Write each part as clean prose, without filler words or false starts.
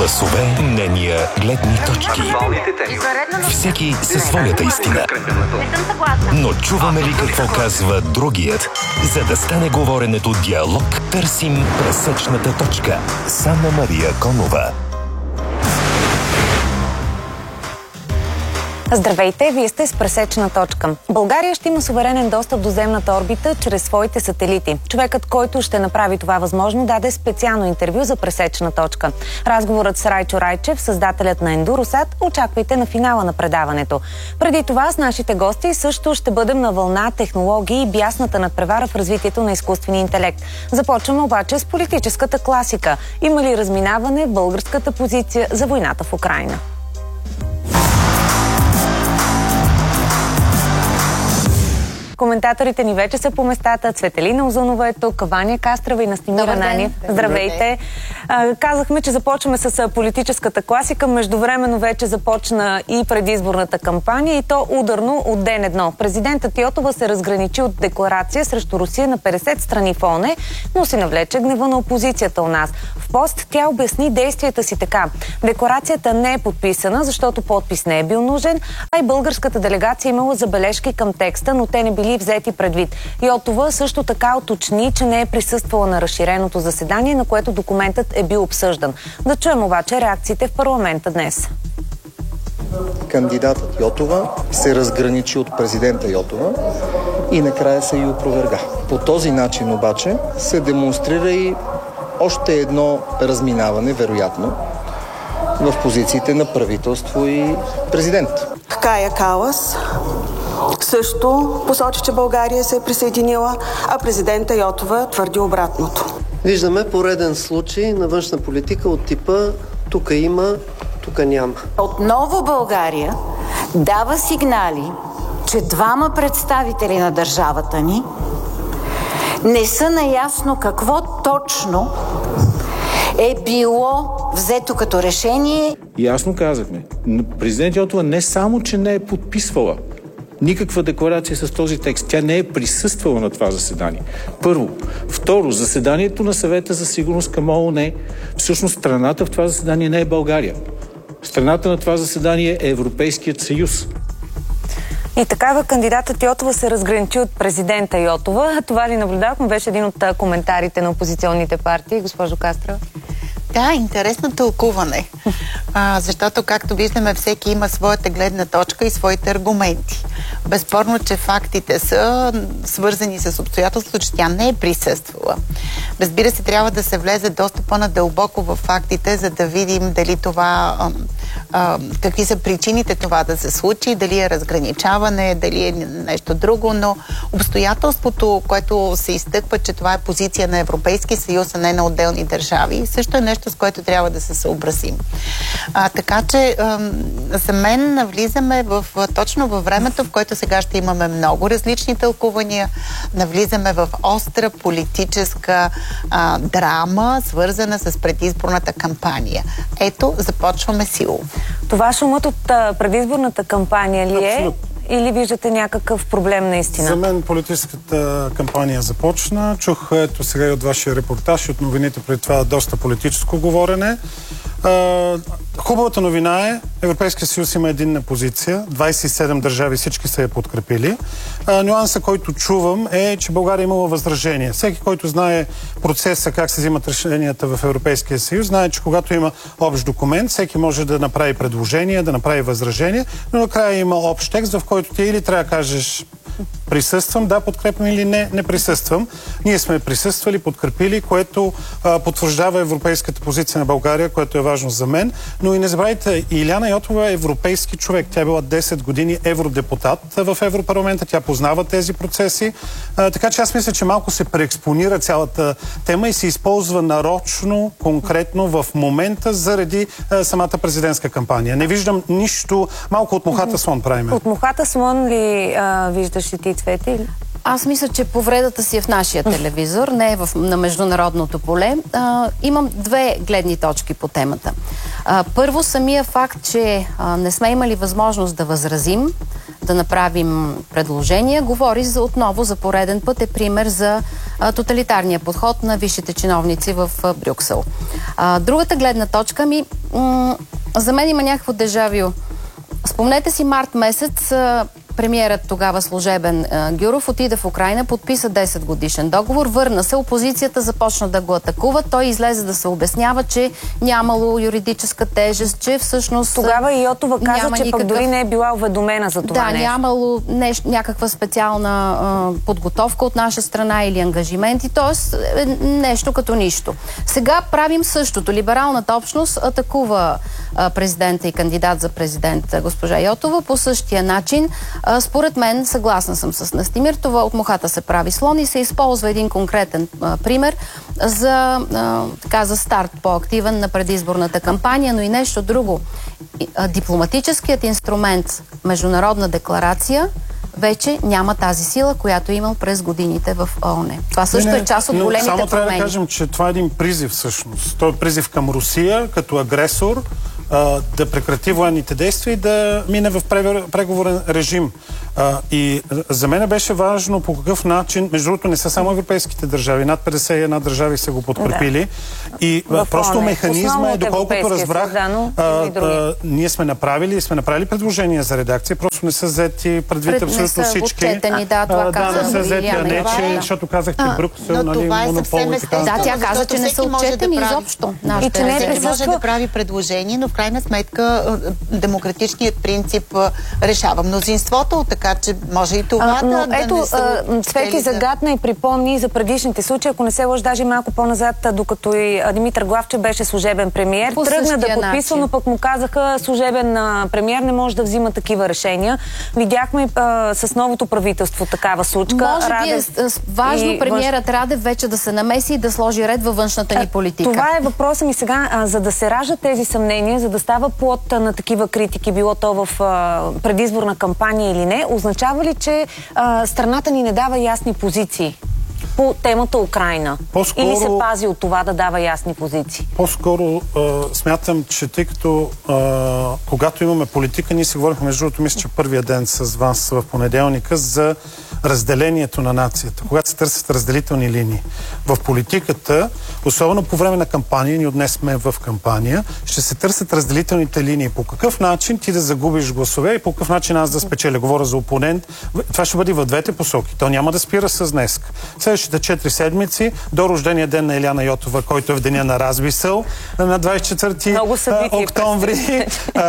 Гласове, мнения, гледни точки. Всеки със своята истина. Но чуваме ли какво казва другият? За да стане говоренето диалог, търсим пресечната точка. С Анна-Мария Конова. Здравейте, вие сте с пресечна точка. България ще има суверенен достъп до земната орбита чрез своите сателити. Човекът, който ще направи това възможно, даде специално интервю за пресечна точка. Разговорът с Райчо Райчев, създателят на Ендуросат, очаквайте на финала на предаването. Преди това с нашите гости също ще бъдем на вълна технологии и бясната надпревара в развитието на изкуствения интелект. Започваме обаче с политическата класика. Има ли разминаване в българската позиция за войната в Украйна? Коментаторите ни вече са по местата. Цветелина Озунова е тук, Ваня Кастрева и Настимир Ананиев. Здравейте! Казахме, че започваме с политическата класика. Междувременно вече започна и предизборната кампания, и то ударно от ден едно. Президентът Йотова се разграничи от декларация срещу Русия на 50 страни в ООН, но си навлече гнева на опозицията у нас. В пост тя обясни действията си така. Декларацията не е подписана, защото подпис не е бил нужен, а и българската делегация имала забележки към текста, но те не били взети предвид. Йотова също така уточни, че не е присъствала на разширеното заседание, на което документът е бил обсъждан. Да чуем обаче реакциите в парламента днес. Кандидатът Йотова се разграничи от президента Йотова и накрая се и опроверга. По този начин обаче се демонстрира и още едно разминаване, вероятно, в позициите на правителство и президент. Кая Калас също посочи, че България се е присъединила, а президента Йотова твърди обратното. Виждаме пореден случай на външна политика от типа тук има, тук няма. Отново България дава сигнали, че двама представители на държавата ни не са наясно какво точно е било взето като решение. Ясно казахме, президент Йотова не само, че не е подписвала никаква декларация с този текст. Тя не е присъствала на това заседание. Първо. Второ, заседанието на Съвета за сигурност към ООН, всъщност страната в това заседание не е България. Страната на това заседание е Европейският съюз. И такава кандидатът Йотова се разграничи от президента Йотова. Това ли наблюдавахме? Беше един от коментарите на опозиционните партии. Госпожо Кастрева. Да, интересно тълкуване. Защото, както виждаме, всеки има своята гледна точка и своите аргументи. Безспорно, че фактите са свързани с обстоятелството, че тя не е присъствала. Разбира се, трябва да се влезе доста по-надълбоко в фактите, за да видим дали това, какви са причините това да се случи, дали е разграничаване, дали е нещо друго, но обстоятелството, което се изтъква, че това е позиция на Европейски съюз, а не на отделни държави, също е нещо, с което трябва да се съобразим. Така че за мен навлизаме точно във времето, в което сега ще имаме много различни тълкувания, навлизаме в остра политическа драма, свързана с предизборната кампания. Ето, започваме силово. Това шумът от предизборната кампания ли е? Абсолютно. Или виждате някакъв проблем наистина? За мен политическата кампания започна. Чух ето сега и от вашия репортаж и от новините преди това доста политическо говорене. Хубавата новина е, Европейския съюз има единна позиция, 27 държави всички са я подкрепили. Нюанса, който чувам е, че България имала възражение. Всеки, който знае процеса, как се взимат решенията в Европейския съюз, знае, че когато има общ документ, всеки може да направи предложение, да направи възражение, но накрая има общ текст, в който ти или трябва да кажеш присъствам, да, подкрепям или не присъствам. Ние сме присъствали, подкрепили, което потвърждава европейската позиция на България, което е важно за мен. Но и не забравяйте, Илияна Йотова е европейски човек. Тя е била 10 години евродепутат в Европарламента. Тя познава тези процеси. Така че аз мисля, че малко се преекспонира цялата тема и се използва нарочно, конкретно в момента заради самата президентска кампания. Не виждам нищо. Малко от мухата слон правим. От мухата слон ли виждаш и ти, Цвети? Аз мисля, че повредата си е в нашия телевизор, не е на международното поле. Имам две гледни точки по темата. Първо, самия факт, че не сме имали възможност да възразим, да направим предложения, говори отново за пореден път, е пример за тоталитарния подход на висшите чиновници в Брюксел. Другата гледна точка за мен има някакво дежавю. Спомнете си март месец, премиерът тогава служебен Гюров отиде в Украйна, подписа 10 годишен договор, върна се, опозицията започна да го атакува, той излезе да се обяснява, че нямало юридическа тежест, че всъщност тогава и Йотова каза, че пък дори не е била уведомена за това нещо. Нямало някаква специална подготовка от наша страна или ангажименти, т.е. нещо като нищо. Сега правим същото. Либералната общност атакува президента и кандидат за президент госпожа Йотова по същия начин. Според мен, съгласна съм с Настимир, това от мухата се прави слон и се използва един конкретен пример за старт по-активен на предизборната кампания, но и нещо друго. Дипломатическият инструмент международна декларация вече няма тази сила, която е имал през годините в ООН. Това също е част от големите промени. Само трябва да кажем, че това е един призив всъщност. Той е призив към Русия като агресор да прекрати военните действия и да мине в преговорен режим. И за мен беше важно по какъв начин, между другото не са само европейските държави, над 51 държави са го подкрепили. Да. И просто механизма е, доколкото разбрах, ние сме направили предложения за редакция, просто не са взети предвид абсолютно всички. Не са взети, а не, защото казах, че Брюксел, монопол и така. Да, тя каза, че не са отчетени изобщо. И че не може да прави предложение, но в крайна сметка демократичният принцип решава мнозинството, така че може и това Цвети загадна и припомни за предишните случаи, ако не се лъжа, даже малко по-назад, докато и Димитър Главчев беше служебен премиер, тръгна да подписва, но пък му казаха, служебен премиер не може да взима такива решения. Видяхме с новото правителство такава случка. Може би е важно премиерът Радев вече да се намеси и да сложи ред във външната ни политика. Това е въпросът ми сега, за да се раждат тези съмнения, за да става плод на такива критики, било то в предизборна кампания или не, означава ли, че страната ни не дава ясни позиции по темата Украйна? Или се пази от това да дава ясни позиции? По-скоро смятам, че тъй като когато имаме политика, ние си говорихме, между другото, мисля, че първия ден с вас в понеделника за разделението на нацията, когато се търсят разделителни линии. В политиката, особено по време на кампания, ние днес сме в кампания, ще се търсят разделителните линии. По какъв начин ти да загубиш гласове и по какъв начин аз да спечеля. Говоря за опонент. Това ще бъде в двете посоки. То няма да спира с днес. Следващите 4 седмици до рождения ден на Илияна Йотова, който е в деня на размисъл, на 24 октомври,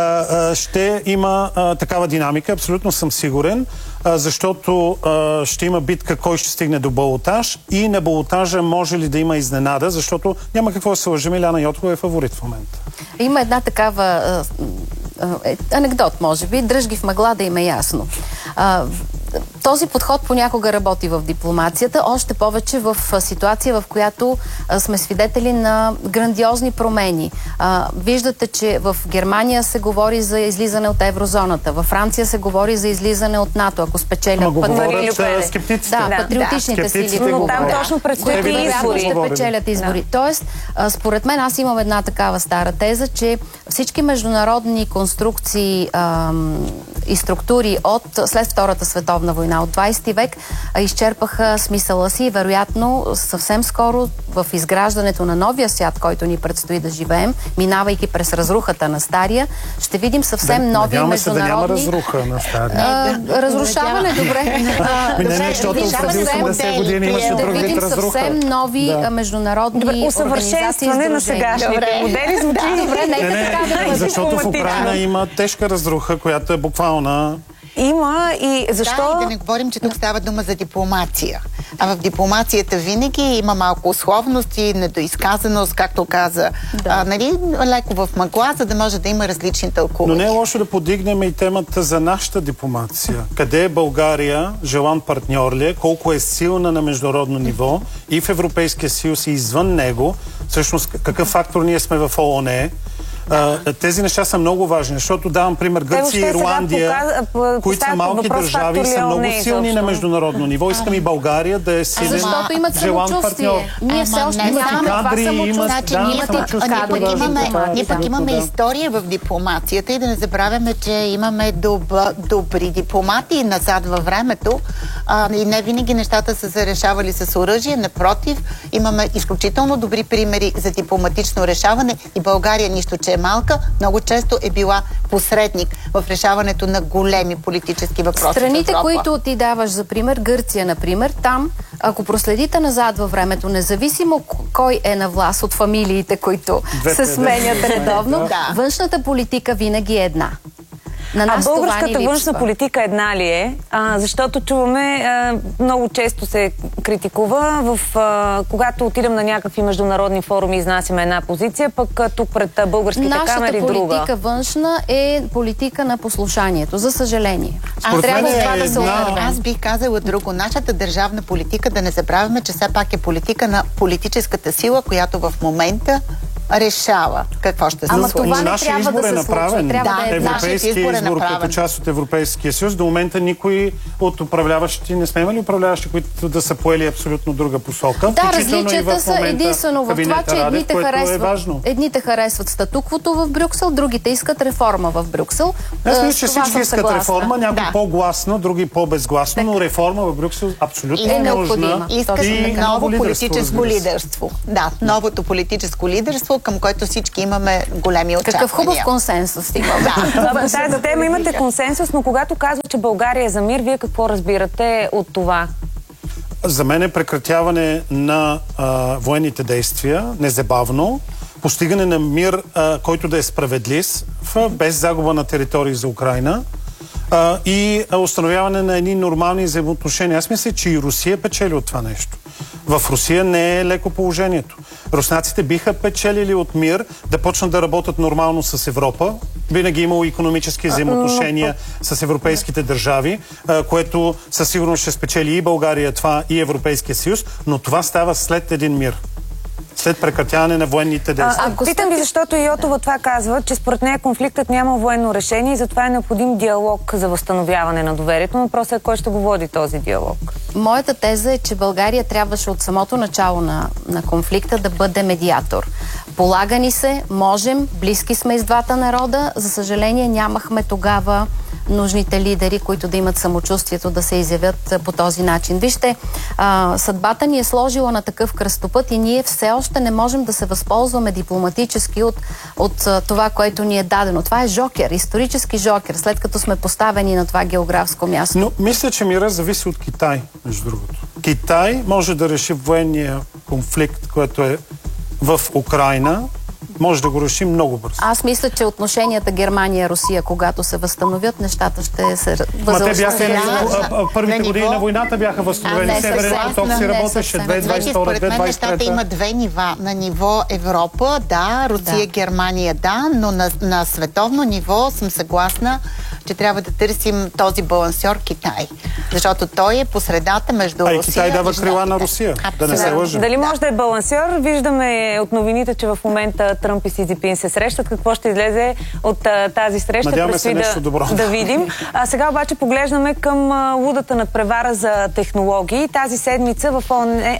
ще има такава динамика. Абсолютно съм сигурен, защото ще има битка кой ще стигне до балотаж и на балотажа може ли да има изненада, защото няма какво да се лъжим, Илияна Йотова е фаворит в момента. Има една такава анекдот, може би, дръжги в мъгла да им е ясно. Този подход понякога работи в дипломацията, още повече в ситуация, в която сме свидетели на грандиозни промени. Виждате, че в Германия се говори за излизане от еврозоната, във Франция се говори за излизане от НАТО, ако спечелят скептиците. Да, патриотичните сили. Но там точно предстоят избори. Ще печелят избори. Тоест, според мен, аз имам една такава стара теза, че всички международни конструкции и структури след Втората световна война от 20 век изчерпаха смисъла си и вероятно съвсем скоро в изграждането на новия свят, който ни предстои да живеем, минавайки през разрухата на стария, ще видим съвсем нови международни... Да няма разруха на стария. Разрушаване, добре. Защото преди 80 години имаше друг вид разруха. Съвсем нови международни организации. Усъвършенстване на сегашните модели звучи. Добре, нека така да защото в Украйна има тежка разруха, която е буквална. Има и защо... Да, и да не говорим, че тук става дума за дипломация. А в дипломацията винаги има малко условности, недоизказаност, както каза, леко в мъгла, за да може да има различни тълкувания. Но не е лошо да подигнем и темата за нашата дипломация. Къде е България, желан партньор ли е, колко е силна на международно ниво и в Европейския съюз и извън него, всъщност какъв фактор ние сме в ООН, Тези неща са много важни, защото давам пример Гърция и Ирландия, които са малки държави, са много силни на международно ниво. Искам и България да е силен, защото имат самочувствие. Ние все още нямаме това самочувствие. Ние пък имаме история в дипломацията и да не забравяме, че имаме добри дипломати назад във времето и не винаги нещата са се решавали с оръжие. Напротив, имаме изключително добри примери за дипломатично решаване и България, нищо че е малка, много често е била посредник в решаването на големи политически въпроси. Страните, които ти даваш за пример, Гърция, например, там, ако проследите назад във времето, независимо кой е на власт от фамилиите, които се сменят редовно, външната политика винаги е една. Българската външна политика една ли е? Защото чуваме, много често се критикува, когато отидем на някакви международни форуми и изнасяме една позиция, пък тук пред българските камери друга. Нашата политика външна е политика на послушанието, за съжаление. Трябва това да се отървем. Аз бих казала друго. Нашата държавна политика, да не забравяме, че все пак е политика на политическата сила, която в момента решава какво ще се случи. Това не трябва да се случва. Европейския избор като част от Европейския съюз. До момента никой от управляващи, не сме имали управляващи, които да са поели абсолютно друга посока. Да, различията са единствено в това, че едните харесват статуквото в Брюксел, другите искат реформа в Брюксел. Аз мисля, че всички искат реформа, някой по-гласно, други по-безгласно, но реформа в Брюксел абсолютно е необходима. Искат ново политическо лидерство. Да, новото политическо лидерство, към което всички имаме големи очаквания. Какъв хубав консенсус имаме. По тази тема имате консенсус, но когато казва, че България е за мир, вие какво разбирате от това? За мен е прекратяване на военните действия, незабавно, постигане на мир, който да е справедлив, без загуба на територии за Украйна, и установяване на едни нормални взаимоотношения. Аз мисля, че и Русия печели от това нещо. В Русия не е леко положението. Руснаците биха печелили от мир да почнат да работят нормално с Европа. Винаги имало икономически взаимоотношения с европейските държави, което със сигурност ще спечели и България това, и Европейския съюз, но това става след един мир. След прекратяване на военните действия. Питам ви, защото Йотова това казва, че според нея конфликтът няма военно решение и затова е необходим диалог за възстановяване на доверието. Но въпросът е кой ще го води този диалог. Моята теза е, че България трябваше от самото начало на конфликта да бъде медиатор. Полага ни се, можем, близки сме из двата народа. За съжаление нямахме тогава нужните лидери, които да имат самочувствието да се изявят по този начин. Вижте, съдбата ни е сложила на такъв кръстопът и ние все още не можем да се възползваме дипломатически от това, което ни е дадено. Това е жокер, исторически жокер, след като сме поставени на това географско място. Но мисля, че мира зависи от Китай, между другото. Китай може да реши военния конфликт, който е в Украйна, може да го реши много бързо. Аз мисля, че отношенията Германия-Русия, когато се възстановят, нещата ще се възстановят. Първите години на войната бяха възстановени. Северен поток си работеше 2022-2023. Според мен нещата има две нива. На ниво Европа, да, Русия, Германия, да, но на световно ниво съм съгласна, че трябва да търсим този балансьор Китай. Защото той е по средата между Русия и Китай дава крила на Русия. Да не се лъжим. Дали може да е балансьор? Виждаме от новините, че в момента Тръмп и Си Цзинпин се срещат. Какво ще излезе от тази среща? Надяваме се нещо добро. Да видим. Сега обаче поглеждаме към лудата надпревара за технологии. Тази седмица в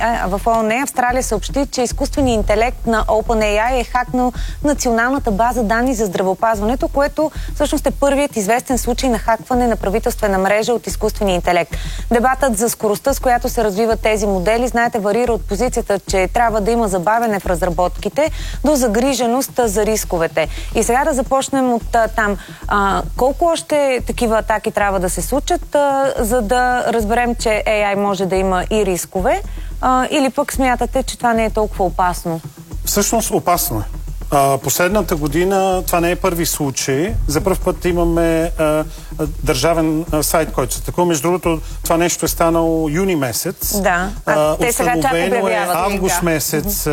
ООН Австралия съобщи, че изкуственият интелект на OpenAI е хакнал националната база данни за здравеопазването, което всъщност е първият известен случай на хакване на правителствена мрежа от изкуствения интелект. Дебатът за скоростта, с която се развиват тези модели, знаете, варира от позицията, че трябва да има забавяне в разработките, до загриженост за рисковете. И сега да започнем от там. Колко още такива атаки трябва да се случат, за да разберем, че AI може да има и рискове, или пък смятате, че това не е толкова опасно? Всъщност опасно е. Последната година това не е първи случай. За първ път имаме държавен сайт, който се такова. Между другото, това нещо е станало юни месец. Да. Те сега чак обявяват. Август месец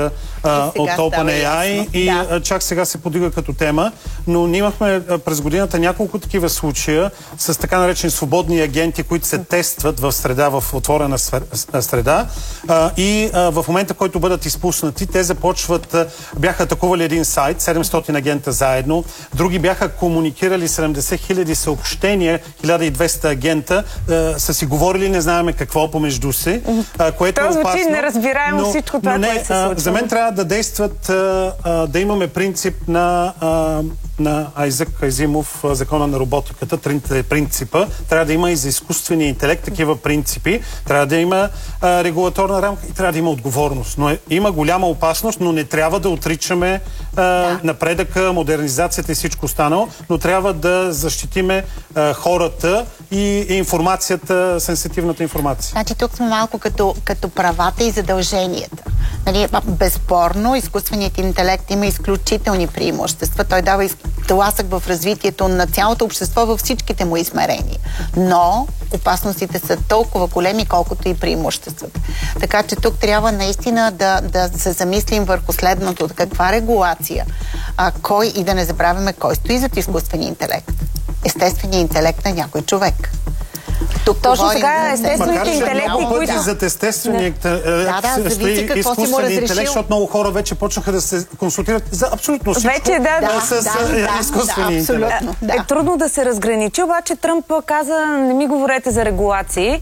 от OpenAI и чак сега се подига като тема. Но ние имахме през годината няколко такива случая с така наречени свободни агенти, които се тестват в среда, в отворена среда. И в момента, в който бъдат изпуснати, те започват, бяха атакували един сайт, 700 агента заедно. Други бяха комуникирали 70 000 съобщения, 1200 агента са си говорили, не знаем какво помежду си, което е опасно. Звучи неразбираемо всичко това, което се случва. За мен трябва да действат, да имаме принцип на Айзек Азимов, закона на роботиката, трите принципа. Трябва да има и за изкуствения интелект такива принципи. Трябва да има регулаторна рамка и трябва да има отговорност. Но има голяма опасност, но не трябва да отричаме напредъка, модернизацията и всичко останало, но трябва да защитиме хората и информацията, сенситивната информация. Значи тук сме малко като правата и задълженията. Нали, безспорно, изкуственият интелект има изключителни преимущества. Той дава тласък в развитието на цялото общество във всичките му измерения. Но опасностите са толкова големи, колкото и преимуществата. Така че тук трябва наистина да се замислим върху следното. Каква регулация? Кой, и да не забравяме кой стои зад изкуствения интелект. Естественият интелект на някой човек. Точно сега естествените интелекти, които... зад естествения изкуствения интелект, защото много хора вече почнаха да се консултират за абсолютно всичко с изкуствения интелект. Е трудно да се разграничи, обаче Тръмп каза, не ми говорете за регулации.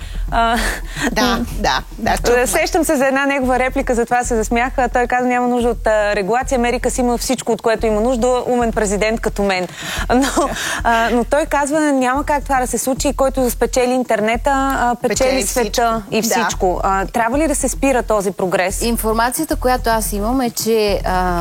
Сещам се за една негова реплика, затова се засмях. Той каза, няма нужда от регулация, Америка си има всичко, от което има нужда, умен президент като мен. Но той казва, няма как това да се случи, който спечели интернета, печели света и всичко. Трябва ли да се спира този прогрес? Информацията, която аз имам е, че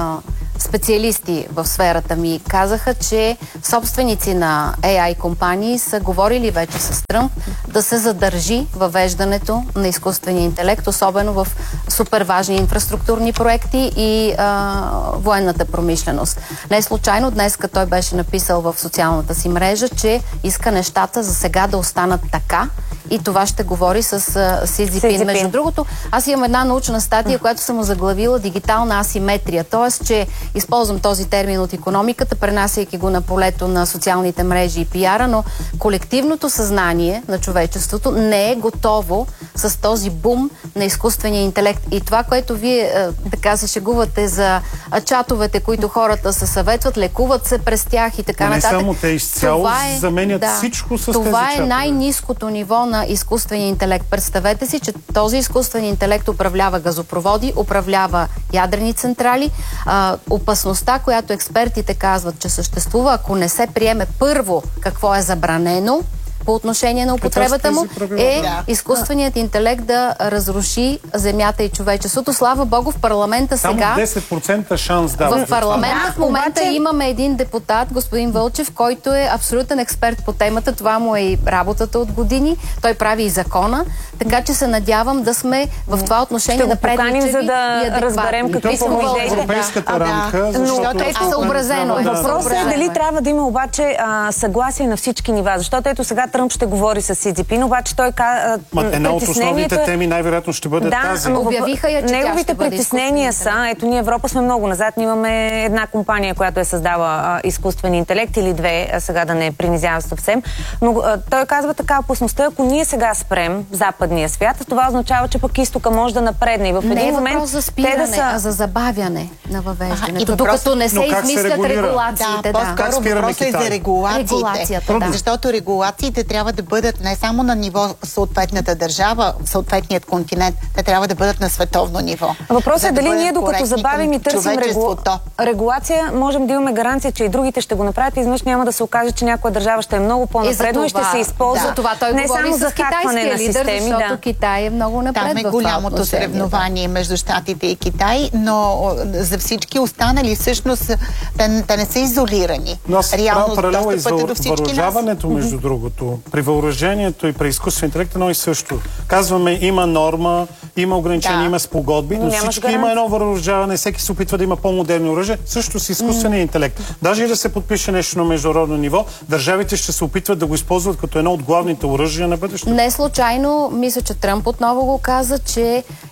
специалисти в сферата ми казаха, че собственици на AI компании са говорили вече с Тръмп да се задържи въвеждането на изкуствения интелект, особено в супер важни инфраструктурни проекти и военната промишленост. Не случайно днеска той беше написал в социалната си мрежа, че иска нещата за сега да останат така и това ще говори с Си Цзинпин. Между другото, аз имам една научна статия, която съм заглавила дигитална асиметрия, т.е. че използвам този термин от икономиката, пренасяйки го на полето на социалните мрежи и пиара, но колективното съзнание на човечеството не е готово с този бум на изкуствения интелект. И това, което вие така се шегувате за чатовете, които хората се съветват, лекуват се през тях и така нататък. Не само те изцяло заменят всичко с тези чатове. Това е най-ниското ниво на изкуствения интелект. Представете си, че този изкуствен интелект управлява газопроводи, управлява ядрени централи. Опасността, която експертите казват, че съществува, ако не се приеме първо какво е забранено по отношение на употребата му, е изкуственият интелект да разруши земята и човечеството. Слава Богу, в парламента сега... Само 10% шанс дава. В парламента в момента имаме един депутат, господин Вълчев, който е абсолютен експерт по темата. Това му е и работата от години. Той прави и закона. Така че се надявам да сме в това отношение напредничеви за да разберем какви са европейската рамка, защото е съобразено. Въпросът е дали трябва да има обаче съгласие на всички нива. Защото ето сега Тръмп ще говори с Си Цзинпин, обаче той каза... Една от основните теми най-вероятно ще бъде тази. Обявиха я, че неговите притеснения са, ето ние Европа сме много назад, ние имаме една компания, която е създала изкуствен интелект или две, сега да не принизява съвсем, но той казва така, опасността, ако ние сега спрем западния свят, това означава, че пък изтока може да напредне и в един момент... Не е въпрос за спиране, а за забавяне на въвеждането, докато не се измислят регулациите. По-скоро въпросът е за регулациите. Защото регулациите трябва да бъдат не само на ниво съответната държава, съответният континент, те трябва да бъдат на световно ниво. Въпросът е дали ние докато забавим и търсим регулация, можем да имаме гаранция, че и другите ще го направят и изведнъж няма да се окаже, че някоя държава ще е много по-напредна и ще се използва не само за хакване на системи. Защото Китай е много напред. Там е голямото съревнование между Щатите и Китай, но за всички останали всъщност те не са изолирани. Но аз правя паралел и за въоръжаването, между другото. При въоръжението и при изкуствен интелект едно и също. Казваме, има норма, има ограничения, има спогодби, но всички има едно въоръжаване, всеки се опитва да има по-модерни оръжия, също с изкуствения интелект. Даже и да се подпише нещо на международно ниво, държавите ще се опитват да го използват като едно от главните оръжия на бъдещето. Не случайно, мисля, че Тръмп отново го каза, че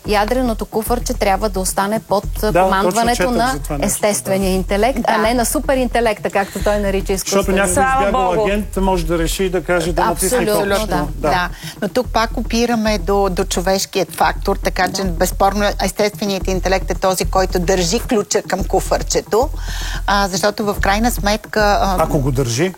ядреното куфърче трябва да остане под командването на естествения интелект, а не на суперинтелекта, както той нарича изкуствено. Защото някой избягал агент може да реши да каже да натисне Абсолютно, да. Но тук пак опираме до човешкият фактор, така че безспорно естественият интелект е този, който държи ключа към куфърчето, защото в крайна сметка... Ако го държи.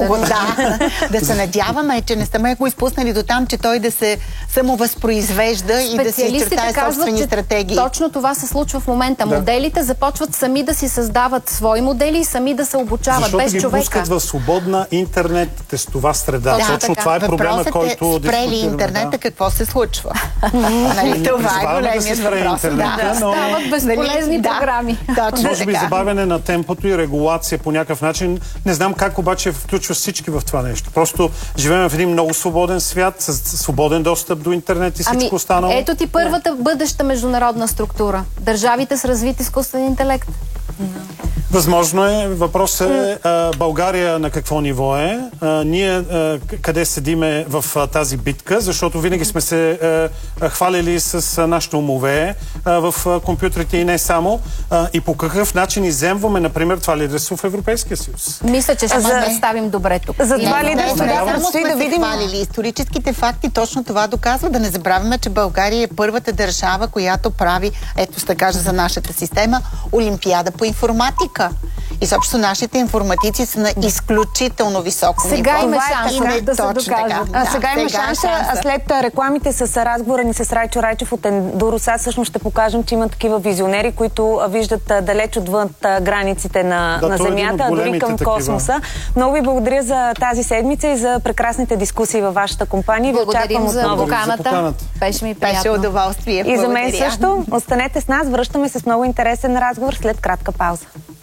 Да се надяваме, че не сме го изпуснали до там, че той да се самовъзпроизвежда и да си чертае собствени стратегии. Точно това се случва в момента. Моделите започват сами да си създават свои модели и сами да се обучават без човека. Защото ги пускат в свободна интернет тестова среда. Точно това е проблема, който дискутираме. Спрели интернета, какво се случва? Това е големият въпрос. Стават безполезни програми. Може би забавяне на темпото и регулация по някакъв начин. Не знам как обаче включва всички в това нещо. Просто живеем в един много свободен свят, с свободен достъп до интернет и всичко останало. Ето ти първата бъдеща международна структура. Държавите с развит изкуствен интелект. Възможно е. Въпросът е България на какво ниво е. Ние къде седиме в тази битка, защото винаги сме се хвалили с нашите умове в компютрите и не само. И по какъв начин изземваме, например, това лидерство в Европейския съюз. Мисля, че ще се представим добре тук. За това лидерство предстои да видим. Историческите факти точно това доказва. Да не забравяме, че България е първата държава, която прави, ето ще кажа за нашата система, Олимпиада по информатика. И съобщо нашите информатици са на изключително високо ниво. Сега има шанс да се докажа. Сега има шанс. След рекламите с разговора ни с Райчо Райчев от Ендуросат, всъщност ще покажем, че има такива визионери, които виждат далеч отвън границите на Земята, а дори към космоса. Много ви благодаря за тази седмица и за прекрасните дискусии във вашата компания. Благодарим за поканата. Беше ми приятно. Беше удоволствие. И за мен също. Останете с нас. Връщаме се с много интересен разговор след кратка пауза.